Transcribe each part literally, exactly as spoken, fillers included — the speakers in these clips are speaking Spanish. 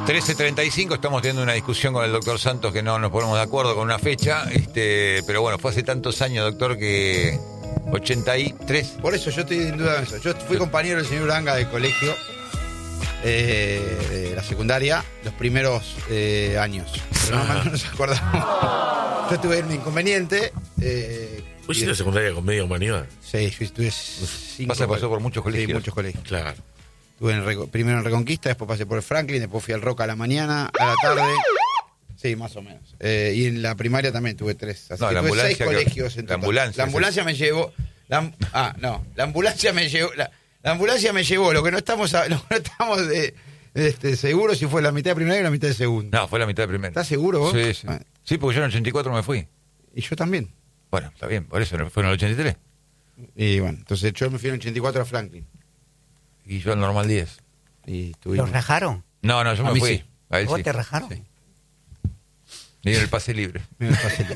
trece treinta y cinco, estamos teniendo una discusión con el doctor Santos que no nos ponemos de acuerdo con una fecha, este, pero bueno, fue hace tantos años, doctor, que ochenta y tres. Por eso yo estoy en duda de eso. Yo fui compañero del señor Uranga del colegio, eh, de la secundaria, los primeros eh, años. Pero no, no nos acordamos. Yo tuve un inconveniente. Eh, ¿Vos hiciste la secundaria con media humanidad? Sí, yo estuve cinco Pasa, pasó por muchos colegios. Sí, muchos colegios. Claro. Estuve en el, primero en Reconquista, después pasé por el Franklin, después fui al Roca a la mañana, a la tarde. Sí, más o menos. Eh, y en la primaria también tuve tres. Así No, que la tuve ambulancia seis que- colegios en la total. ambulancia, La ambulancia me llevó. La, ah, no. La ambulancia me llevó. La, la ambulancia me llevó. Lo que no estamos, a- lo que no estamos de, de este, seguros si fue la mitad de primaria y la mitad de segunda. No, fue la mitad de primera. ¿Estás seguro vos? Sí, sí. Ah, Sí, porque yo en el ochenta y cuatro me fui. y yo también. Bueno, está bien, por eso fue en el ochenta y tres. Y bueno, entonces yo me fui en el ochenta y cuatro a Franklin. Y yo al normal diez. Y tuvimos. ¿Los rajaron? No, no, yo A me mí fui. sí. A él ¿Vos sí. te rajaron? Sí. Me dieron el pase libre. Mira, fácil.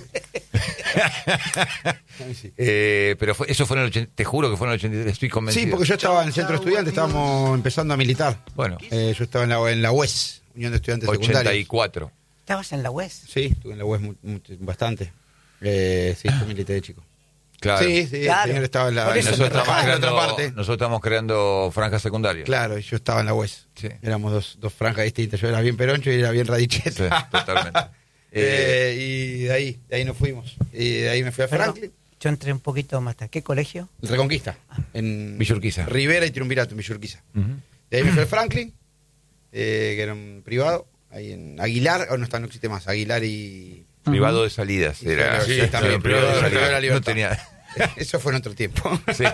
A mí sí. Eh, pero fue, eso fue en el ochenta, te juro que fue en el ochenta y tres, estoy convencido. Sí, porque yo estaba en el centro de estudiantes, estábamos empezando a militar. Bueno, Eh, yo estaba en la, en la U E S, Unión de Estudiantes ochenta y Secundarios. cuatro. ¿Estabas en la U E S? Sí, estuve en la U E S mu- mu- bastante. Eh, sí, yo milité de chico. Claro. Sí, sí, Claro. el señor estaba en la, Por en eso la Nosotros otra, estamos, en la otra creando, parte. nosotros estamos creando franjas secundarias. Claro, y yo estaba en la U E S. Sí. Éramos dos, dos franjas distintas. Yo era bien peroncho y él era bien Sí, radicheta. totalmente. Eh, y de ahí, de ahí nos fuimos. Y de ahí me fui a Perdón, Franklin. yo entré un poquito más tarde. ¿Qué colegio? Reconquista. En Villa Urquiza. Rivera y Triunvirato, en Villa Urquiza. Ujú. De ahí me fui al Franklin, eh, que era un privado. Ahí en Aguilar, o no está, no existe más. Aguilar y. Privado de salidas. Era, Sí, sí, también, sí, privado de salidas. la No libertad. tenía. Eso fue en otro tiempo. Sí.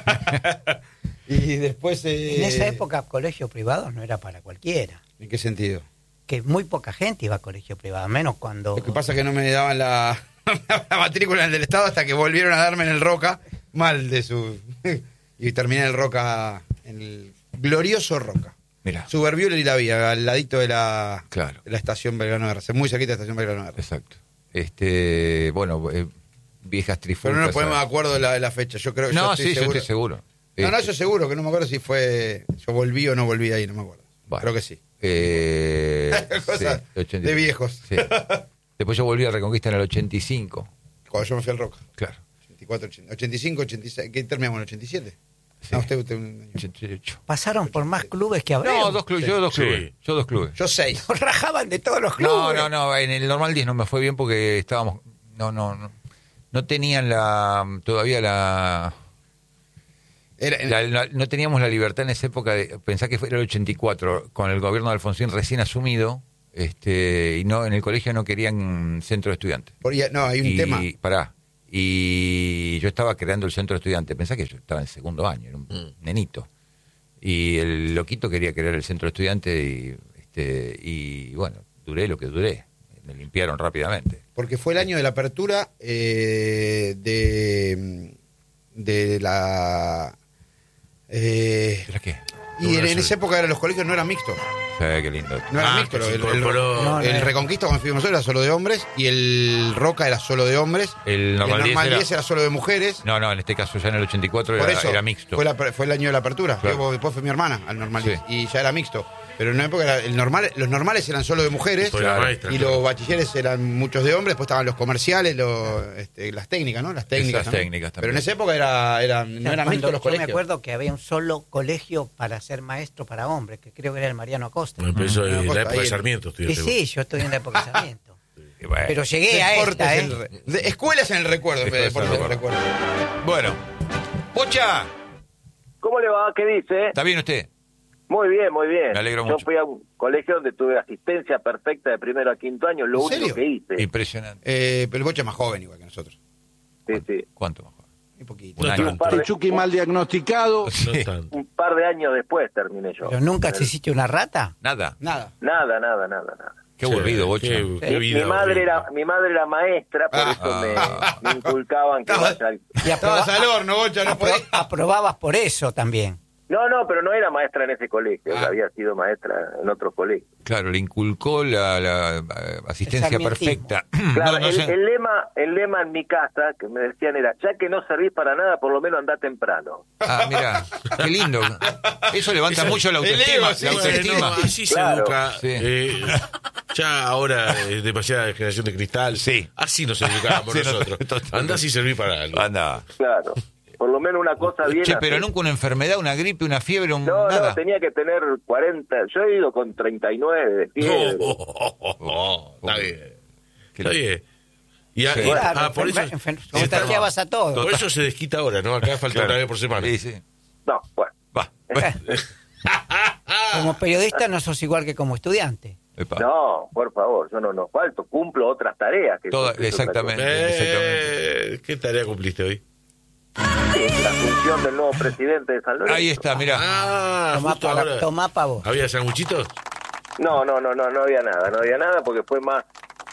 Y después. eh, En esa época, colegio privado no era para cualquiera. ¿En qué sentido? Que muy poca gente iba a colegio privado, menos cuando... Lo que pasa es que no me daban la, la matrícula del Estado hasta que volvieron a darme en el Roca, mal de su... Y terminé en el Roca, en el glorioso Roca. Mira, Suberviole y la vía, al ladito de la, claro, de la estación Belgrano de Arce, muy cerquita de la estación Belgrano de Arce. exacto. Este, bueno, eh, viejas Pero trifulcas. no nos ponemos de ¿sabes? acuerdo de la, de la fecha, yo creo que No, yo estoy sí, yo seguro. estoy seguro. No, no, Este, eso seguro, que no me acuerdo si fue... Yo volví o no volví ahí, no me acuerdo. Bueno. Creo que sí. Eh, Cosas sí, ochenta y de tres. viejos. Sí. Después yo volví a Reconquista en el ochenta y cinco. Cuando yo me fui al Roca. Claro. ochenta y cuatro, ochenta, ochenta y cinco, ochenta y seis. ¿Qué terminamos en el ochenta y siete? Sí. No, usted, usted un año. ochenta y ocho. Pasaron por más clubes que Abreu. No, dos clubes, yo dos Sí. clubes. Yo dos clubes. Yo seis. Nos rajaban de todos los clubes. No, no, no, en el normal diez no me fue bien porque estábamos, no, no, no, no tenían la, todavía la, Era, la- la- no teníamos la libertad en esa época de pensar que fue el ochenta y cuatro, con el gobierno de Alfonsín recién asumido, este, y no, en el colegio no querían centro de estudiantes. por- ya- no, hay un y, tema. Pará, y yo estaba creando el centro de estudiantes, pensá que yo estaba en segundo año, era un Mm. nenito, y el loquito quería crear el centro de estudiantes y, este, y bueno, duré lo que duré, me limpiaron rápidamente. Porque fue el año de la apertura eh, de, de la... eh, ¿Era qué? y en, en esa época eran, los colegios no eran mixtos. Sí, qué lindo. No eran Ah, mixtos. que se El, el- incorporó. No, el no. Reconquista, cuando fuimos nosotros, era solo de hombres. Y el Roca era solo de hombres. El y normal el diez normal era- diez era solo de mujeres. No, no, en este caso ya en el ochenta y cuatro Por era, eso era mixto. Fue, la- fue el año de la apertura. Claro. Luego, después fue mi hermana al normal Sí. diez, y ya era mixto. Pero en una época era el normal, los normales eran solo de mujeres. Fue la Claro. maestra, Y claro. los bachilleres eran muchos de hombres, después estaban los comerciales, los, este, las técnicas, ¿no? Las técnicas. Esas también. técnicas también. Pero en esa época era, era, O sea, no eran cuando mixtos los yo colegios. me acuerdo que había un solo colegio para ser maestro para hombres, que creo que era el Mariano Acosta. Bueno, pero eso Una es cosa la época ahí de en- Sarmiento. Y estudiaste vos. sí, yo estoy en la época de Sarmiento. Y bueno. Pero llegué a Deportes esta, en ¿eh? el re- de- escuelas en el recuerdo, en vez de Escuelas deportes en en el el recuerdo. Bueno, Pocha, ¿Cómo le va? ¿Qué dice? ¿está bien usted? Muy bien, muy bien. Me alegro Yo mucho. fui a un colegio donde tuve asistencia perfecta de primero a quinto año, lo ¿En único serio? que hice. Impresionante. Eh, pero el Bocha es más joven igual que nosotros. Sí, sí. ¿Cuánto mejor? Un poquito. Un No año. tanto. par de- Chucky mal diagnosticado. No Sí. tanto. Un par de años después terminé yo. Pero nunca te hiciste una rata. Nada. Nada. Nada, nada, nada, nada. Qué Sí, aburrido, Bocha. qué- qué Mi, vida mi madre horrible. era mi madre era maestra, por Ah. eso me, Ah. me inculcaban que Estaba- vaya al- Y Estabas aproba- al horno, Bocha, no apro- podías. aprobabas por eso también. No, no, pero no era maestra en ese colegio, Ah. había sido maestra en otro colegio. Claro, le inculcó la, la, eh, asistencia El sarmientismo. perfecta. Claro, No, no el, sé. el lema el lema en mi casa que me decían era, ya que no servís para nada, por lo menos andá temprano. Ah, mira, qué lindo. Eso levanta Eso- mucho la el autoestima. ego, sí, la Bueno, autoestima. así se Claro. educa. Sí. eh, ya ahora es demasiada generación de cristal. Sí. Así nos educábamos Sí, no, nosotros. totalmente. Andá si serví para algo. Anda. Claro, por lo menos una cosa bien. Che, pero hacés. nunca una enfermedad, una gripe, una fiebre, un No, nada. no, tenía que tener cuarenta, yo he ido con treinta y nueve de No, fiebre. oh, oh, oh, oh, está bien. Qué Está bien. Y, a- Sí. y- Claro, ah, por eso, enfer- enfer- Sí, contagiabas a todos. por eso se desquita ahora, ¿no? Acá falta Claro. una vez por semana. Sí, sí. No, bueno. Va. Como periodista no sos igual que como estudiante. Epa. No, por favor, yo no no falto, cumplo otras tareas. Que Toda- eso es otra exactamente. Eh, ¿Qué tarea cumpliste hoy? cosa. Sí, la función del nuevo presidente de San Lorenzo. Ahí está, mirá. Ah, Tomá justo para, ahora. tomá pa' vos. ¿Había sanguchitos? No, no, no, no, no había nada, no había nada porque fue más,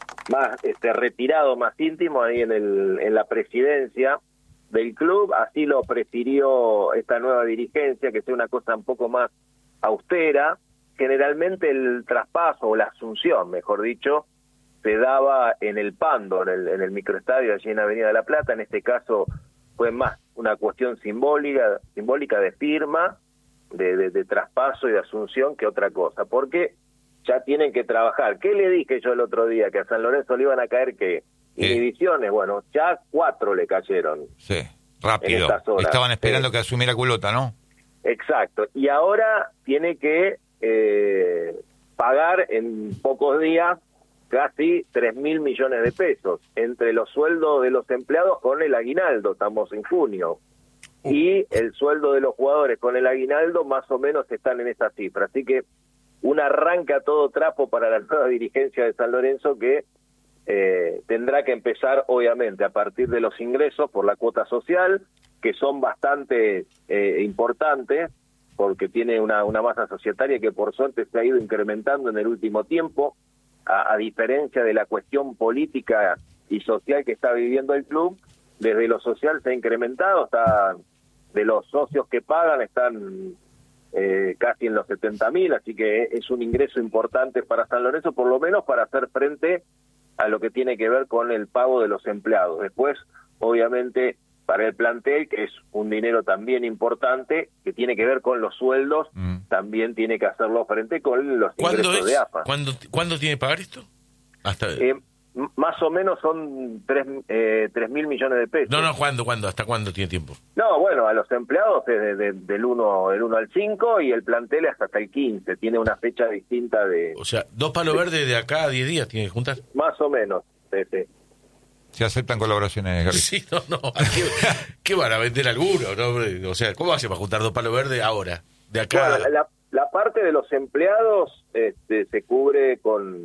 más este, retirado, más íntimo ahí en el, en la presidencia del club. Así lo prefirió esta nueva dirigencia, que sea una cosa un poco más austera. Generalmente el traspaso o la asunción, mejor dicho, se daba en el Pando, en el, en el microestadio allí en Avenida de la Plata. En este caso fue más una cuestión simbólica, simbólica de firma, de, de, de traspaso y de asunción que otra cosa, porque ya tienen que trabajar. ¿Qué le dije yo el otro día? Que a San Lorenzo le iban a caer, ¿qué? ¿Qué? Inhibiciones. Bueno, ya cuatro le cayeron. Sí, rápido. En estas horas. Estaban esperando Sí. que asumiera Culota, ¿no? Exacto. Y ahora tiene que eh, pagar en pocos días casi tres mil millones de pesos entre los sueldos de los empleados con el aguinaldo. Estamos en junio. Y el sueldo de los jugadores con el aguinaldo más o menos están en esa cifra. Así que un arranque a todo trapo para la nueva dirigencia de San Lorenzo, que eh, tendrá que empezar obviamente a partir de los ingresos por la cuota social, que son bastante eh, importantes, porque tiene una, una masa societaria que por suerte se ha ido incrementando en el último tiempo, a, a diferencia de la cuestión política y social que está viviendo el club. Desde lo social se ha incrementado, está de los socios que pagan están eh, casi en los setenta mil, así que es un ingreso importante para San Lorenzo, por lo menos para hacer frente a lo que tiene que ver con el pago de los empleados. Después, obviamente, para el plantel, que es un dinero también importante, que tiene que ver con los sueldos, Mm. también tiene que hacerlo frente con los ¿Cuándo ingresos es? de A F A. ¿Cuándo, ¿Cuándo tiene que pagar esto? Hasta... Eh, m- más o menos son tres, eh, tres mil millones de pesos. No, no, ¿cuándo, cuándo? ¿Hasta cuándo tiene tiempo? No, bueno, a los empleados es de- de- del uno del uno al cinco y el plantel es hasta el quince. Tiene una fecha distinta de... O sea, dos palos verdes de acá a diez días tiene que juntar. Más o menos. sí, sí. Se aceptan colaboraciones, Gaby. Sí, no, no. ¿Qué, qué van a vender alguno? ¿No? hombre? O sea, ¿cómo hace para juntar dos palos verdes ahora? De acá. Bueno, la, la parte de los empleados este, se cubre con,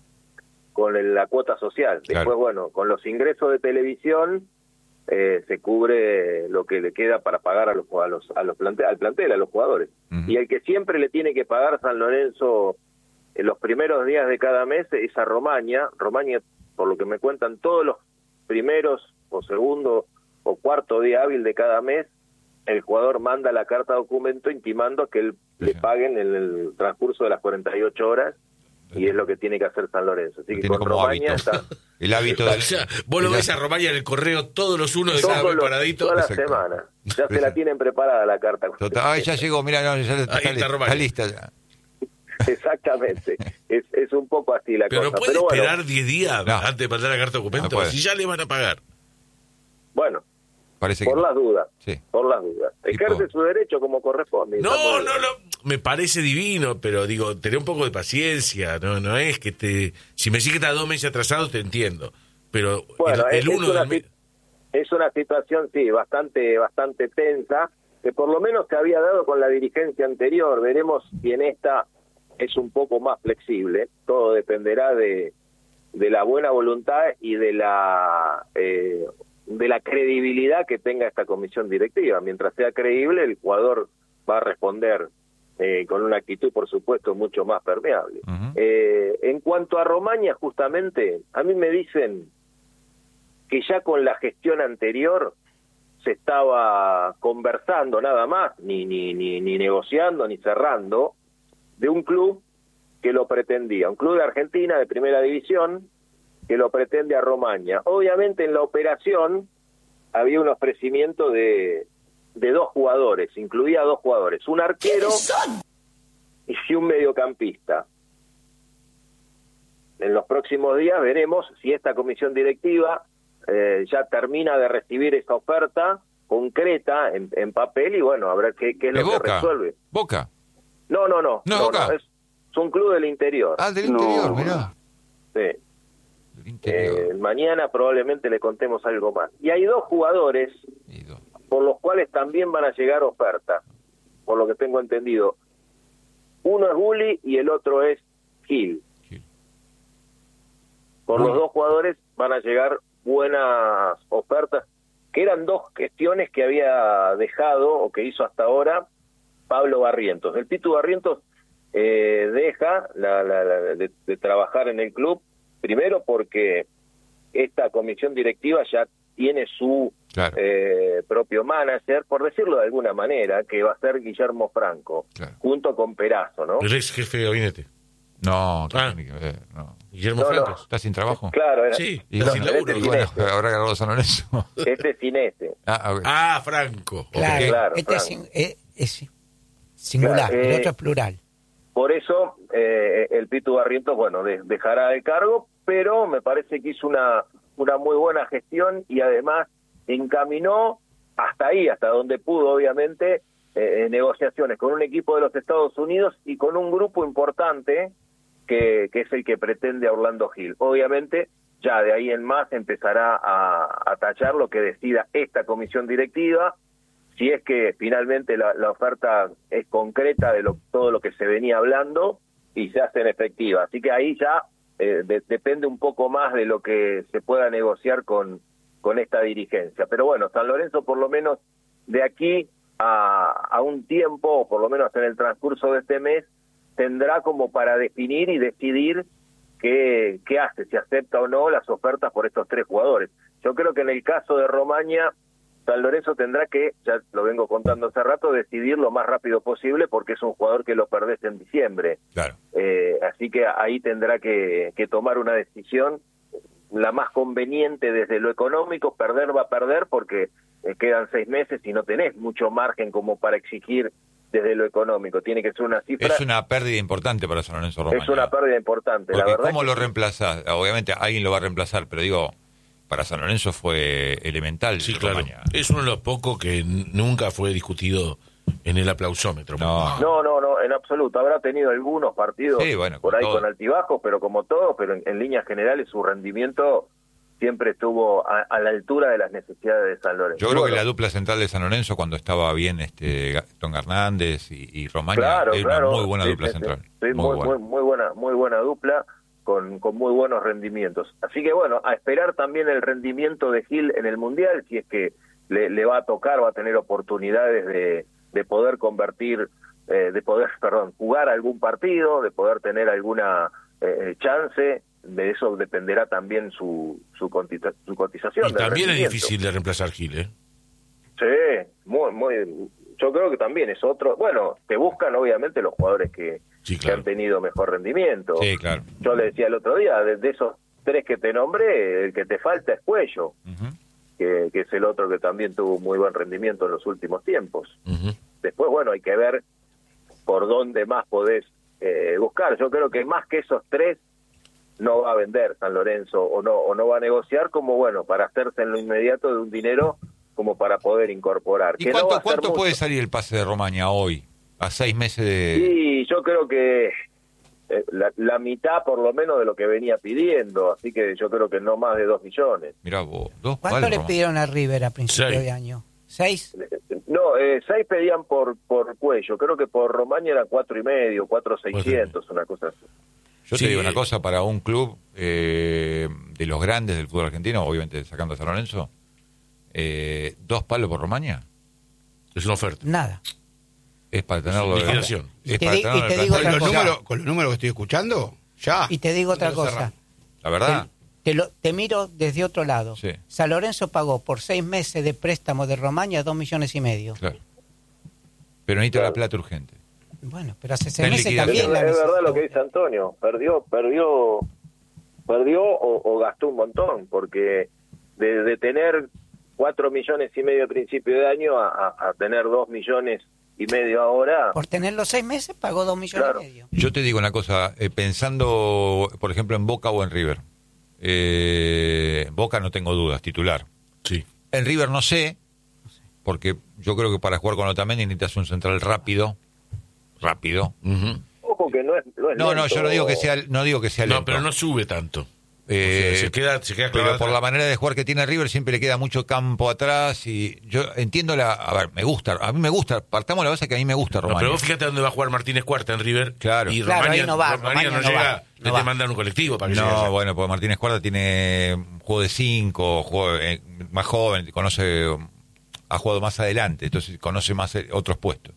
con el- la cuota social. Después, Claro. bueno, con los ingresos de televisión eh, se cubre lo que le queda para pagar a los, a los, a los plante- al plantel, a los jugadores. Ujú. Y el que siempre le tiene que pagar San Lorenzo en los primeros días de cada mes es a Romaña. Romaña, por lo que me cuentan, todos los primeros o segundo o cuarto día hábil de cada mes, el jugador manda la carta documento intimando que él le Sí. paguen en el transcurso de las cuarenta y ocho horas, y es lo que tiene que hacer San Lorenzo. Así Lo que tiene con como Romaña hábito. está El hábito del... O sea, vos lo el- ves a Romaña en el correo todos los unos de cada todos vez los- paradito. toda la Exacto. semana. Ya se la tienen preparada la carta. Total- Ay, ya llegó, mira, no, ya está, Ahí está li- Romaña. está lista ya. Exactamente. es, es un poco así la Pero no cosa. puede Pero bueno, esperar diez días No. antes de mandar la carta de No documento. puede. si ya le van a pagar. bueno, Parece que por no. las dudas. Sí. Por las dudas. Tipo- Ejerce su derecho como corresponde. No, Estamos- no, no. Me parece divino, pero digo, tener un poco de paciencia. No, no es que te. Si me sigue que está dos meses atrasado, te entiendo. Pero Bueno, el, es, el es uno una, del mes. sit- es una situación, sí, bastante bastante tensa, que por lo menos se había dado con la dirigencia anterior. Veremos si en esta es un poco más flexible. Todo dependerá de, de la buena voluntad y de la eh, de la credibilidad que tenga esta comisión directiva. Mientras sea creíble, el jugador va a responder eh, con una actitud, por supuesto, mucho más permeable. Ujú. Eh, en cuanto a Romaña, justamente, a mí me dicen que ya con la gestión anterior se estaba conversando nada más, ni, ni, ni, ni negociando, ni cerrando, de un club que lo pretendía, un club de Argentina de primera división que lo pretende a Romaña. Obviamente en la operación había un ofrecimiento de, de dos jugadores, incluía dos jugadores, un arquero y un mediocampista. En los próximos días veremos si esta comisión directiva eh, ya termina de recibir esa oferta concreta en, en papel y bueno, a ver qué, qué es ¿De lo que Boca? resuelve. ¿Boca? No, no, no. ¿No es Boca? es, es un club del interior. Ah, del interior, mirá. Sí. Del interior. Eh, mañana probablemente le contemos algo más. Y hay dos jugadores Y dos. por los cuales también van a llegar ofertas, por lo que tengo entendido. Uno es Gulli y el otro es Gil. Gil. Por Gulli. los dos jugadores van a llegar buenas ofertas, que eran dos gestiones que había dejado o que hizo hasta ahora Pablo Barrientos. El Pitu Barrientos eh, deja la, la, la, de, de trabajar en el club, primero porque esta comisión directiva ya tiene su Claro. eh, propio manager, por decirlo de alguna manera, que va a ser Guillermo Franco, Claro. junto con Perazo, ¿no? El ex jefe de gabinete. No, ¿qué Ah. tiene que ver? No. Guillermo No, no. Francos. ¿Estás sin trabajo? Claro, era, Sí, Y no, sin bueno, laburo. este y bueno, Sineste. habrá agarrado San Lorenzo. este es Sineste. Ah, ok. Ah, Franco. Claro, Ok. Claro, este es, claro. sin- es- es singular, Claro, el eh, otro es plural. Por eso eh, el Pitu Barrientos, bueno, de- dejará el cargo, pero me parece que hizo una, una muy buena gestión y además encaminó hasta ahí, hasta donde pudo, obviamente, eh, negociaciones con un equipo de los Estados Unidos y con un grupo importante que, que es el que pretende a Orlando Gil. Obviamente, ya de ahí en más empezará a, a tachar lo que decida esta comisión directiva, si es que finalmente la, la oferta es concreta de lo, todo lo que se venía hablando y se hacen efectivas. Así que ahí ya eh, de, depende un poco más de lo que se pueda negociar con, con esta dirigencia. Pero bueno, San Lorenzo por lo menos de aquí a, a un tiempo, o por lo menos en el transcurso de este mes, tendrá como para definir y decidir qué, qué hace, si acepta o no las ofertas por estos tres jugadores. Yo creo que en el caso de Romaña, San Lorenzo tendrá que, ya lo vengo contando hace rato, decidir lo más rápido posible porque es un jugador que lo perdés en diciembre. Claro. Eh, así que ahí tendrá que, que tomar una decisión la más conveniente desde lo económico. Perder va a perder porque eh, quedan seis meses y no tenés mucho margen como para exigir desde lo económico. Tiene que ser una cifra... Es una pérdida importante para San Lorenzo Romaña. Es una pérdida importante, Porque la verdad. ¿cómo que lo sí. reemplazás? Obviamente alguien lo va a reemplazar, pero digo, para San Lorenzo fue elemental. Sí, claro. Romaña. Es uno de los pocos que n- nunca fue discutido en el aplausómetro. No. No, no, no, en absoluto. Habrá tenido algunos partidos Sí, bueno, por con ahí todo. con altibajos, pero como todos, pero en, en líneas generales su rendimiento siempre estuvo a, a la altura de las necesidades de San Lorenzo. Yo creo Bueno, que la dupla central de San Lorenzo, cuando estaba bien este Gastón Hernández y, y Romaña, claro, es claro. una muy buena Sí, dupla sí, central. sí. Sí, muy muy, buena. muy, muy buena, muy buena dupla con, con muy buenos rendimientos. Así que bueno, a esperar también el rendimiento de Gil en el Mundial, si es que le, le va a tocar, va a tener oportunidades de, de poder convertir, eh, de poder, perdón, jugar algún partido, de poder tener alguna eh, chance. De eso dependerá también su su, cotiza- su cotización. Y del también es rendimiento. difícil de reemplazar Gil, ¿eh? Sí, muy, muy. Yo creo que también es otro. Bueno, te buscan obviamente los jugadores que, Sí, que claro. han tenido mejor rendimiento. Sí, claro. Yo le decía el otro día, de, de esos tres que te nombré, el que te falta es Cuello, Ujú. que, que es el otro que también tuvo muy buen rendimiento en los últimos tiempos. Ujú. Después, bueno, hay que ver por dónde más podés eh, buscar. Yo creo que más que esos tres no va a vender San Lorenzo o no o no va a negociar como, bueno, para hacerse en lo inmediato de un dinero como para poder incorporar. ¿Y Que no cuánto, va a ser cuánto mucho. puede salir el pase de Romaña hoy? A seis meses de... Sí, yo creo que eh, la, la mitad por lo menos de lo que venía pidiendo, así que yo creo que no más de dos millones. Mirá vos, dos ¿Cuánto palos, le Romaña. pidieron a River a principio Seis. de año? ¿Seis? No, eh, seis pedían por por Cuello, creo que por Romaña eran cuatro y medio, cuatro seiscientos, una cosa así. Yo Sí. te digo una cosa, para un club eh, de los grandes del fútbol argentino, obviamente sacando a San Lorenzo, eh, dos palos por Romaña Es una oferta. Nada. es para tenerlo... Liquidación. Es Y te para di- tenerlo y en te el digo Con plantel. otra los, cosa. números, con los números que estoy escuchando, ya. Y te digo otra Lo cosa. cerramos. La verdad, Te, lo, te miro desde otro lado. Sí. San Lorenzo pagó por seis meses de préstamo de Romaña dos millones y medio. Claro. Pero necesita Claro. la plata urgente. Bueno, pero hace Está seis en meses liquidación. también Es, la es verdad necesitó. lo que dice Antonio, perdió, perdió, perdió o, o gastó un montón, porque de, de tener cuatro millones y medio a principio de año a, a, a tener dos millones y medio ahora, Por tener los seis meses pagó dos millones Claro. y medio. Yo te digo una cosa, eh, pensando, por ejemplo, en Boca o en River. Eh, Boca no tengo dudas, titular. Sí. En River no sé, porque yo creo que para jugar con Otamendi necesitas un central rápido, rápido. Ujú. ojo que no es, no es No, no, lento. yo no digo que sea, no digo que sea lento. No, pero no sube tanto. Eh, O sea, se queda, se queda pero clavado por la atrás. manera de jugar que tiene River siempre le queda mucho campo atrás y yo entiendo la, a ver, me gusta, a mí me gusta, partamos la base que a mí me gusta No, Romaña. pero vos fíjate dónde va a jugar Martínez Cuarta en River. Claro. Y Claro, Romaña, ahí no va, Romaña Romaña no no llega, va, le no te va. mandan un colectivo para que llegue No, allá. bueno, porque Martínez Cuarta tiene un juego de cinco, juego, eh, más joven, conoce, ha jugado más adelante, entonces conoce más eh, otros puestos.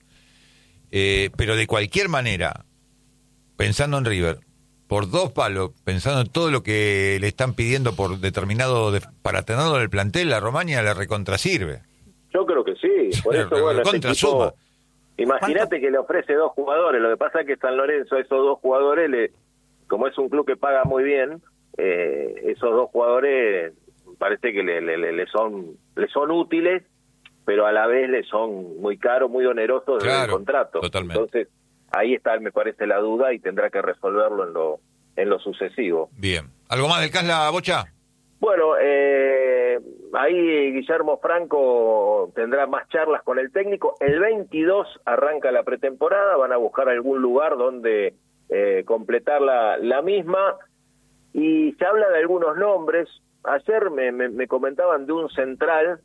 Eh, pero de cualquier manera, pensando en River, por dos palos, pensando en todo lo que le están pidiendo por determinado, de- para tenerlo en el plantel, la Romaña le recontrasirve. Yo creo que sí, por eso, Pero bueno, este contra equipo, suma. imagínate que le ofrece dos jugadores, lo que pasa es que San Lorenzo a esos dos jugadores, le, como es un club que paga muy bien, eh, esos dos jugadores parece que le, le, le- le son le son útiles, pero a la vez le son muy caros, muy onerosos desde el Claro, contrato. totalmente. Entonces, ahí está, me parece, la duda y tendrá que resolverlo en lo en lo sucesivo. Bien. ¿Algo más del C A S, la Bocha? Bueno, eh, ahí Guillermo Franco tendrá más charlas con el técnico. El veintidós arranca la pretemporada, van a buscar algún lugar donde eh, completar la, la misma. Y se habla de algunos nombres. Ayer me, me, me comentaban de un central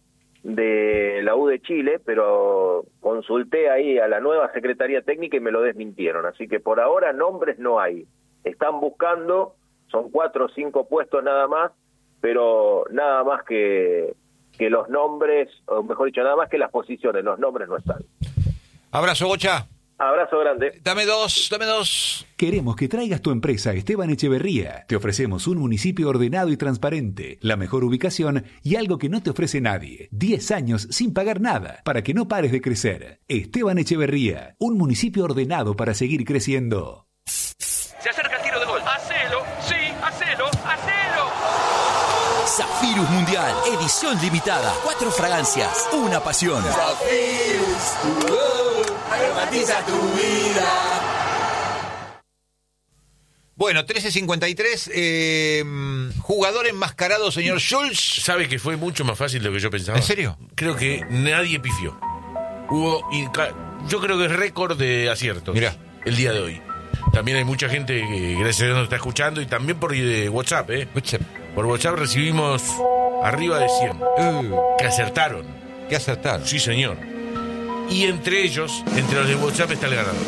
de la U de Chile, pero consulté ahí a la nueva Secretaría Técnica y me lo desmintieron. Así que por ahora nombres no hay. Están buscando, son cuatro o cinco puestos nada más, pero nada más que, que los nombres, o mejor dicho, nada más que las posiciones, los nombres no están. Abrazo, Bocha. Abrazo grande. Dame dos, dame dos. Queremos que traigas tu empresa a Esteban Echeverría. Te ofrecemos un municipio ordenado y transparente, la mejor ubicación y algo que no te ofrece nadie. diez años sin pagar nada para que no pares de crecer. Esteban Echeverría, un municipio ordenado para seguir creciendo. Se acerca el tiro de gol. Hacelo, sí, hacelo, hacelo. Zafirus Mundial, edición limitada. Cuatro fragancias, una pasión. Zafirus, uh, aromatiza tu vida. Bueno, trece cincuenta y tres, eh, jugador enmascarado, señor Schulz. ¿Sabe que fue mucho más fácil de lo que yo pensaba? ¿En serio? Creo que nadie pifió. Hubo, inca- yo creo que es récord de aciertos. Mirá. El día de hoy. También hay mucha gente que gracias a Dios nos está escuchando y también por eh, WhatsApp, ¿eh? Por WhatsApp recibimos arriba de cien Uh, que acertaron. ¿Qué acertaron? Sí, señor. Y entre ellos, entre los de WhatsApp está el ganador.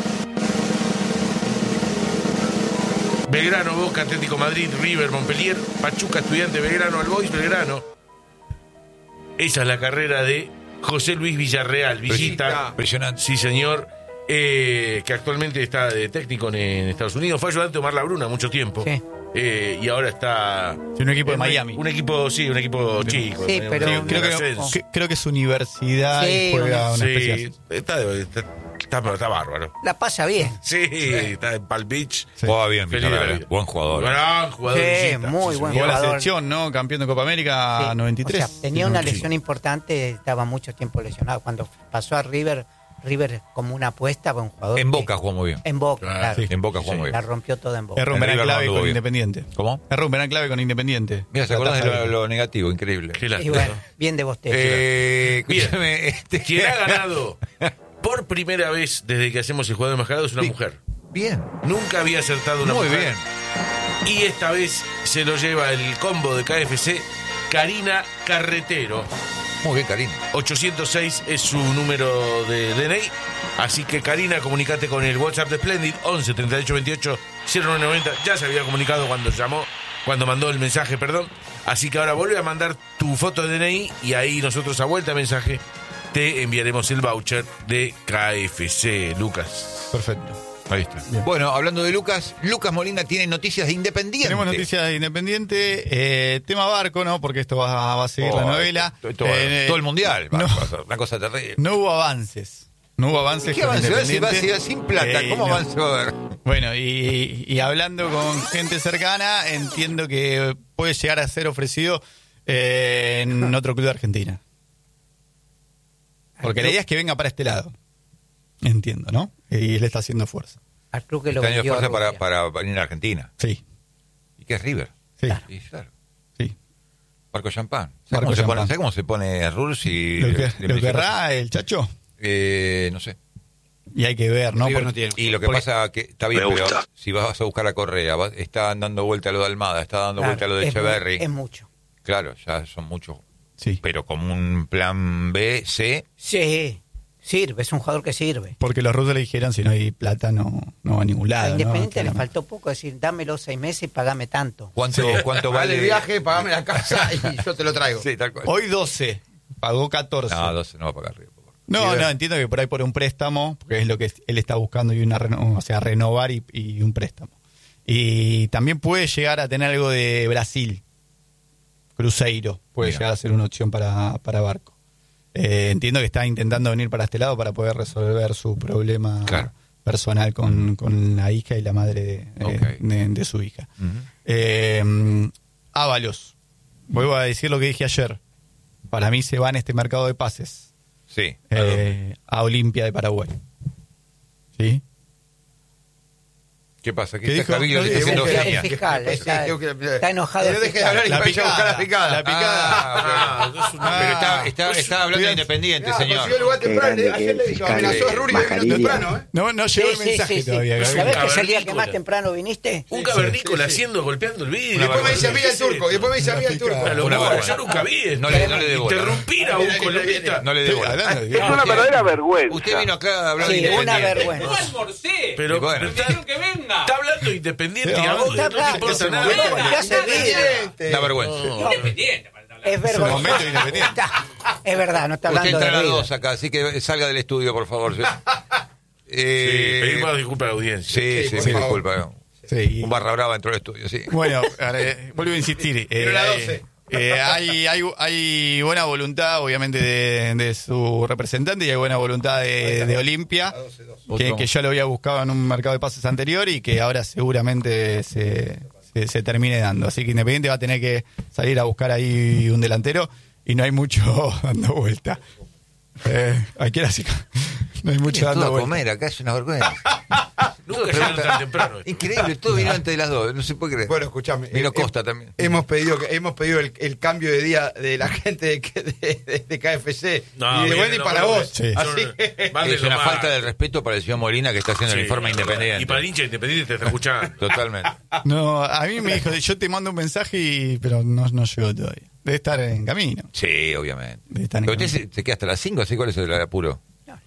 Belgrano, Boca, Atlético Madrid, River, Montpellier, Pachuca, Estudiante, Belgrano, Albois, Belgrano. Esa es la carrera de José Luis Villarreal, Villita. Impresionante. Sí, señor. Eh, que actualmente está de técnico en, en Estados Unidos. Fue ayudante de Omar Labruna mucho tiempo. Sí. Eh, y ahora está... Sí, un equipo de en Miami. Un equipo, sí, un equipo chico. Sí, un- pero- un Creo que, ascenso. que- creo que es universidad Sí, y juega una Sí, especie de ascenso. está, está, está, está bárbaro. La pasa bien. Sí, está en Palm Beach. Sí. Juega bien, Feliz de la Villarreal. vida. Buen jugador. Gran jugador. Sí, Villita, muy sí, buen señor. Jugó la jugador. selección, ¿no? Campeón de Copa América Sí. noventa y tres. O sea, tenía una Sí. lesión importante, estaba mucho tiempo lesionado. Cuando pasó a River, River como una apuesta, fue un jugador. En que- Boca jugó muy bien. En Boca, Claro, claro. sí. En Boca jugó muy La bien. rompió todo en Boca. Es romper En en River no clave anduvo con bien. Independiente. ¿Cómo? Es romper en clave con Independiente. Mira, ¿se La acuerdan de taja lo, lo negativo? Increíble. Qué Y lástima. bueno, bien de Bostero. Eh, Bien. escúchame, este- Quien ha ganado por primera vez desde que hacemos el jugador enmascarado es una Sí. mujer. Bien. Nunca había acertado una Muy mujer. bien. Y esta vez se lo lleva el combo de K F C, Karina Carretero. Muy bien, Karina. ochocientos seis es su número de D N I. Así que, Karina, comunicate con el WhatsApp de Splendid, once treinta y ocho veintiocho cero nueve noventa. Ya se había comunicado cuando llamó, cuando mandó el mensaje, perdón. Así que ahora vuelve a mandar tu foto de D N I y ahí nosotros, a vuelta de mensaje, te enviaremos el voucher de K F C, Lucas. Perfecto. Ahí está. Bien. Bueno, hablando de Lucas, Lucas Molina tiene noticias de Independiente. Tenemos noticias de Independiente. Eh, tema barco, ¿no? Porque esto va, va a seguir oh, la novela. Todo, todo, eh, todo el mundial. No, va a ser una cosa terrible. No hubo avances. No hubo avances. ¿Qué avance? Va a ser, va a ser sin plata. Eh, ¿Cómo no. avance va a haber? Bueno, y, y hablando con gente cercana, entiendo que puede llegar a ser ofrecido eh, en otro club de Argentina. Porque la idea es que venga para este lado. Entiendo, ¿no? Y él está haciendo fuerza. Al club que lo está haciendo fuerza para, para venir a Argentina. Sí. ¿Y qué es River? Sí. Claro. Y claro. Sí. Barco Champán. ¿Sabes Barco cómo, Champán. ¿Sabe cómo se pone Rules y ¿Lo, que, ¿lo querrá el Chacho? Eh, no sé. Y hay que ver, ¿no? River Porque, no tiene. Y lo que porque, pasa que está bien, pero si vas a buscar a Correa, vas, está dando vuelta a lo de Almada, está dando claro, vuelta a lo de es Echeverry. Mu- es mucho. Claro, ya son muchos. Sí. Pero como un plan B, C. Sí, sirve, es un jugador que sirve. Porque los rusos le dijeron, si no hay plata, no, no va a ningún lado. A Independiente ¿no? le faltó poco, decir, dámelo seis meses y pagame tanto. ¿Cuánto, Sí. ¿cuánto Vale vale el viaje, pagame la casa y yo te lo traigo. Sí, tal cual. Hoy doce, pagó catorce. No, doce no va a pagar River. No, no, entiendo que por ahí por un préstamo, porque es lo que él está buscando, y una reno- o sea, renovar y, y un préstamo. Y también puede llegar a tener algo de Brasil. Cruzeiro puede Mira. llegar a ser una opción para, para Barco. Eh, entiendo que está intentando venir para este lado para poder resolver su problema Claro. personal con, con la hija y la madre de, eh, Ok. de, de su hija. Uh-huh. Eh, Ábalos, vuelvo a decir lo que dije ayer. Para mí se va en este mercado de pases. Sí. Eh, a Olimpia de Paraguay. ¿Sí? ¿Qué pasa? ¿Qué ¿Qué está dijo? Cabildo No, está dijo haciendo que- genia? El fiscal está, Creo que- está enojado. No el deje de fiscal. hablar y La vaya a buscar la picada. La picada. Ah, es un- Pero está, está, Pues, está hablando de Independiente, Ah, señor. consiguió el lugar temprano. grande Ayer que le el dijo, fiscal amenazó a de Ruri y vino Mascarilla. temprano, ¿eh? No, no Sí, llegó el sí, mensaje sí, sí. todavía. Gabriel. ¿Sabés que Cavernícola. es el día que más temprano viniste? Un cavernícola Sí, sí, sí. haciendo, golpeando el vidrio. Y después me dice a mí el turco. Y después me dice a mí el turco. Una Una locura, vergüenza. yo nunca vi esto. No le- no le dé bola. Interrumpir a un colombiano. No le dé bola. Hablando de- Es una verdadera vergüenza. Usted vino acá a hablar de Sí, una Independiente. vergüenza. ¡No almorcé! Pero, Bueno. pero está, ¡Quiero que venga! está hablando de Independiente Sí, y a vos está no te hablando, importa ese nada. momento. ¿Qué hace bien? Una vergüenza. Independiente, para hablar. Es vergonzoso. momento de Independiente. Está- Es verdad, no está Usted hablando entra de a las River. dos acá, así que salga del estudio, por favor. Sí. Eh, Sí, pedimos disculpas a la audiencia. Sí, sí, Sí, por me favor. disculpa. Sí. Un barra brava entró al estudio, sí. Bueno, eh, vuelvo a insistir. eh, Pero la hay- doce. eh, hay, hay, hay buena voluntad, obviamente, de, de su representante y hay buena voluntad de, de Olimpia, que, Otro. que yo lo había buscado en un mercado de pases anterior y que ahora seguramente se, se, se termine dando. Así que Independiente va a tener que salir a buscar ahí un delantero y no hay mucho dando vuelta. Eh, aquí era así, no hay mucho Todo dando a vuelta. comer, acá es una vergüenza. Nunca llegaron tan temprano. Increíble, todo vino antes de las dos, no se puede creer. Bueno, escúchame. Vino eh, Costa eh, también. Hemos pedido que hemos pedido el, el cambio de día de la gente de, de, de- de K F C No, y de bien, Wendy no, para no, vos. sí. Así Yo- que Más de Es lo una más. falta de respeto para el señor Molina que está haciendo el Sí. informe independiente. Y para el hincha independiente te está escuchando. Totalmente. No, a mí me dijo, yo te mando un mensaje, y, pero no, no llegó todavía. Debe estar en camino. Sí, obviamente. Debe estar en Pero usted camino. se, se queda hasta las cinco, ¿así cuál es el apuro?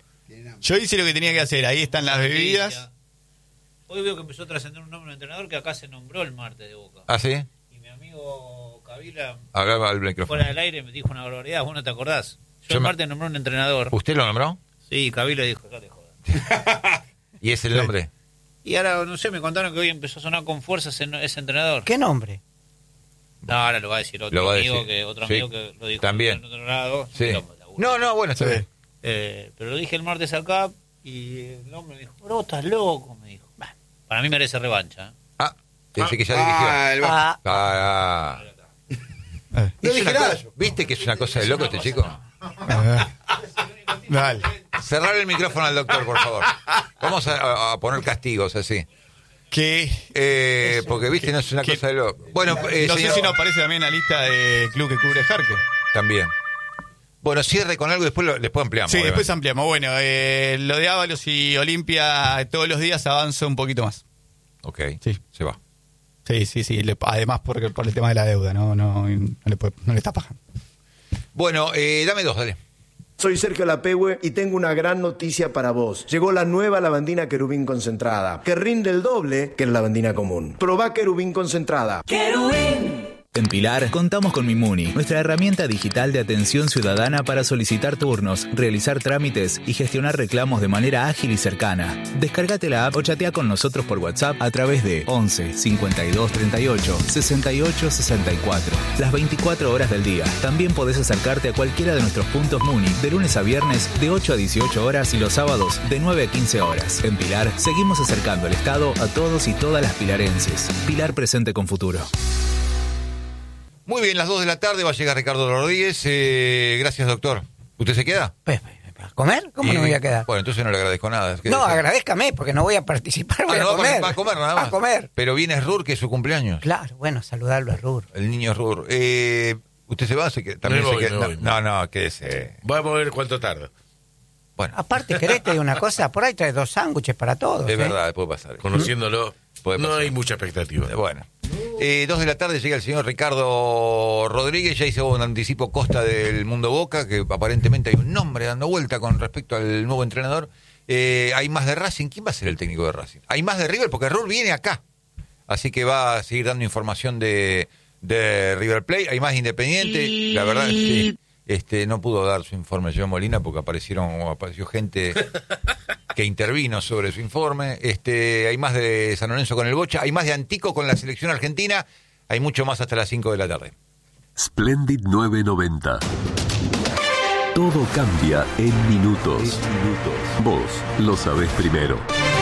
Yo hice lo que tenía que hacer, ahí están las bebidas. Hoy veo que empezó a trascender un nombre de entrenador que acá se nombró el martes de Boca. ¿Ah, sí? Y mi amigo Kabila, Hablaba al micrófono. fuera del aire, me dijo una barbaridad. ¿Vos no te acordás? Yo, Yo el me- martes nombré un entrenador. ¿Usted lo nombró? Sí, Kabila dijo, acá te jodas. ¿Y es el nombre? Y ahora, no sé, me contaron que hoy empezó a sonar con fuerza ese, ese entrenador. ¿Qué nombre? No, ahora lo va a decir otro Lo va a amigo, decir. que, otro Sí. amigo que lo dijo También. en otro lado. Sí. Lo- laburo. No, no, bueno, está Sí. bien. Eh, pero lo dije el martes acá y el hombre me dijo, bro, estás loco, me dijo. Bah, para mí merece revancha. ¿eh? Ah, pensé que ya Ah, dirigió. el- Ah, Ah, Eh, No es dije una nada cosa- yo. ¿Viste que es una cosa de loco este chico? eh, dale. Cerrar el micrófono al doctor, por favor. Vamos a, a poner castigos así. Que Eh, porque, viste, no es una que- cosa de loco. Bueno, eh, no señor- sé si nos aparece también la lista de club que cubre Jarque. También. Bueno, cierre con algo y después, lo, después ampliamos. Sí, obviamente. después ampliamos. Bueno, eh, lo de Ábalos y Olimpia todos los días avanza un poquito más. Ok, Sí. se va. Sí, sí, sí. le- además por, por el tema de la deuda, no, no, no, le, puede- no le está pagando. Bueno, eh, dame dos, dale. Soy Sergio Lapehue y tengo una gran noticia para vos. Llegó la nueva lavandina querubín concentrada, que rinde el doble que la lavandina común. Probá querubín concentrada. En Pilar contamos con Mimuni, nuestra herramienta digital de atención ciudadana para solicitar turnos, realizar trámites y gestionar reclamos de manera ágil y cercana. Descárgate la app o chatea con nosotros por WhatsApp a través de once cincuenta y dos treinta y ocho sesenta y ocho sesenta y cuatro. Las veinticuatro horas del día. También podés acercarte a cualquiera de nuestros puntos Muni de lunes a viernes de ocho a dieciocho horas y los sábados de nueve a quince horas. En Pilar seguimos acercando el Estado a todos y todas las pilarenses. Pilar presente con futuro. Muy bien, las dos de la tarde va a llegar Ricardo Rodríguez. Eh, gracias, doctor. ¿Usted se queda? Pues, ¿a comer? ¿Cómo Y- no voy a quedar? Bueno, entonces no le agradezco nada. No, Quédese. agradézcame, porque no voy a participar, voy Ah, a no, va comer. a comer nada más. A comer. Pero viene Rur, que es su cumpleaños. Claro, bueno, saludarlo a Rur. El niño Rur. Eh, ¿Usted se va? ¿Se queda? También Me se voy, queda. me no, voy. no, no, quédese. Vamos a ver cuánto tarda. Bueno, Aparte, querés te digo una cosa, por ahí traes dos sándwiches para todos. es ¿eh? verdad, puede pasar. Conociéndolo, Puede no pasar. hay mucha expectativa. Bueno. Eh, dos de la tarde llega el señor Ricardo Rodríguez, ya hizo un anticipo Costa del Mundo Boca, que aparentemente hay un nombre dando vuelta con respecto al nuevo entrenador. Eh, hay más de Racing, ¿quién va a ser el técnico de Racing? Hay más de River, porque Rur viene acá, así que va a seguir dando información de, de River Plate. Hay más de Independiente, la verdad, sí. Este, no pudo dar su informe el señor Molina porque aparecieron apareció gente que intervino sobre su informe. Este, hay más de San Lorenzo con el Bocha, hay más de Antico con la selección argentina, hay mucho más hasta las cinco de la tarde. Splendid nueve noventa. Todo cambia en minutos. Vos lo sabés primero.